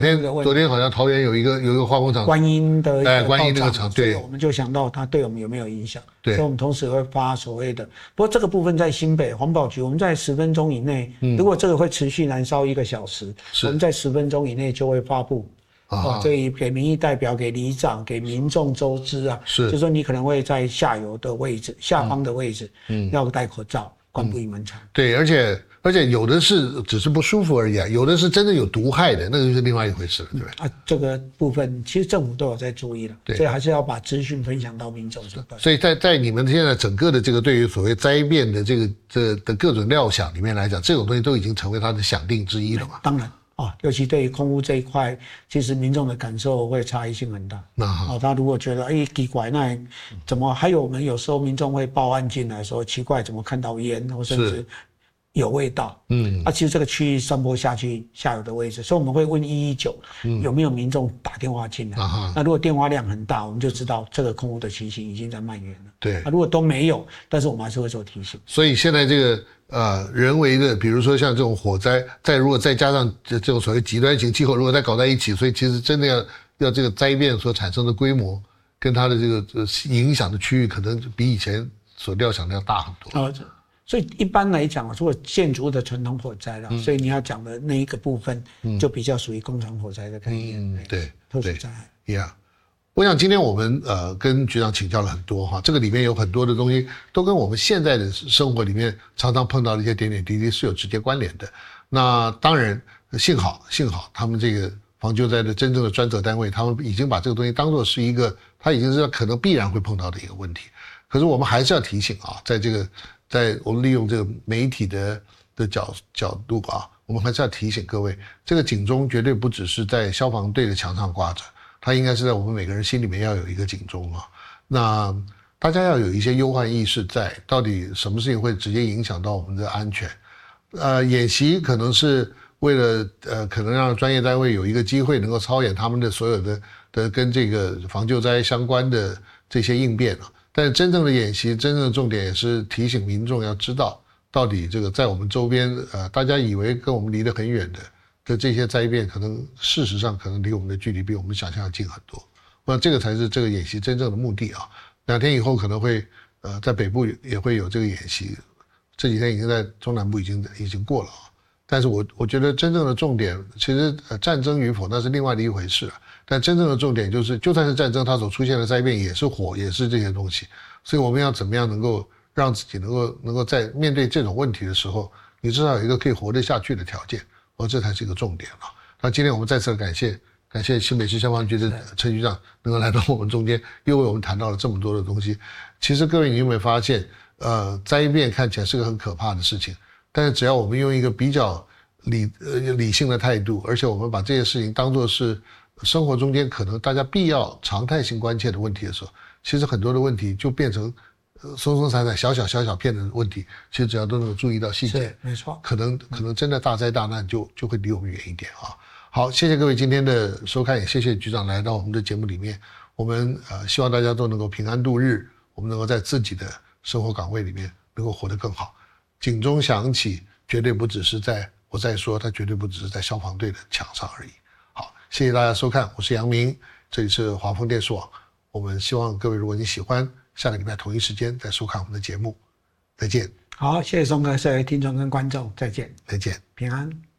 昨天好像桃园有一个化工厂， 观音的观音那个厂，对， 我们就想到它对我们有没有影响， 对， 所以我们同时会发所谓的，不过这个部分在新北环保局，我们在10分钟以内，如果这个会持续燃烧1个小时，我们在10分钟以内就会发布。所以给民意代表、给里长、给民众周知啊，就是说你可能会在下游的位置、下方的位置，要戴口罩，关闭门窗。 对，而且有的是只是不舒服而已啊，有的是真的有毒害的，那个就是另外一回事了，对不对？ 这个部分其实政府都有在注意了，所以还是要把资讯分享到民众这边。 所以在你们现在整个的这个对于所谓灾变的的各种料想里面来讲，这种东西都已经成为它的想定之一了嘛？ 当然。尤其对于空污这一块，其实民众的感受会差异性很大。他如果觉得奇怪，那怎么还有我们有时候民众会报案进来说奇怪，怎么看到烟或甚至有味道？其实这个区域散播下去下游的位置，所以我们会问119有没有民众打电话进来。那如果电话量很大，我们就知道这个空污的情形已经在蔓延了。 对， 如果都没有，但是我们还是会做提醒。 所以现在这个人为的，比如说像这种火灾，如果再加上这种所谓极端型气候，如果再搞在一起，所以其实真的要这个灾变所产生的规模跟它的这个影响的区域，可能比以前所料想的要大很多。 所以一般来讲，如果建筑物的传统火灾了，所以你要讲的那一个部分，就比较属于工厂火灾的概念。 对， 特殊灾害。 Yeah。我想今天我们跟局长请教了很多哈，这个里面有很多的东西都跟我们现在的生活里面常常碰到的一些点点滴滴是有直接关联的。那当然幸好他们这个防救灾的真正的专责单位，他们已经把这个东西当作是一个他已经是可能必然会碰到的一个问题。可是我们还是要提醒啊，在我们利用这个媒体的角度啊，我们还是要提醒各位，这个警钟绝对不只是在消防队的墙上挂着，它应该是在我们每个人心里面要有一个警钟啊。那大家要有一些忧患意识在，到底什么事情会直接影响到我们的安全？演习可能是为了可能让专业单位有一个机会能够操演他们的所有的跟这个防救灾相关的这些应变啊。但是真正的演习，真正的重点也是提醒民众要知道，到底这个在我们周边大家以为跟我们离得很远的这些灾变，可能事实上可能离我们的距离比我们想象要近很多。那这个才是这个演习真正的目的啊。2天以后可能会在北部也会有这个演习，这几天已经在中南部已经过了啊。但是我觉得真正的重点，其实战争与否那是另外的一回事啊。但真正的重点就是，就算是战争，它所出现的灾变也是火，也是这些东西。所以我们要怎么样能够让自己能够在面对这种问题的时候，你至少有一个可以活得下去的条件，这才是一个重点啊。那今天我们再次感谢新北市消防局的陈局长能够来到我们中间，又为我们谈到了这么多的东西。其实各位你有没有发现，灾变看起来是个很可怕的事情，但是只要我们用一个比较理性的态度，而且我们把这些事情当作是生活中间可能大家必要常态性关切的问题的时候，其实很多的问题就变成松松散散小片的问题，其实只要都能够注意到细节， 没错， 可能真的大灾大难就会离我们远一点啊。好，谢谢各位今天的收看，也谢谢局长来到我们的节目里面。我们希望大家都能够平安度日，我们能够在自己的生活岗位里面能够活得更好。警钟响起，绝对不只是我在说，它绝对不只是在消防队的墙上而已。好，谢谢大家收看，我是杨明，这里是华丰电视网。我们希望各位，如果你喜欢，下个礼拜同一时间再收看我们的节目。再见。 好，谢谢松哥，各位听众跟观众，再见。 再见， 平安。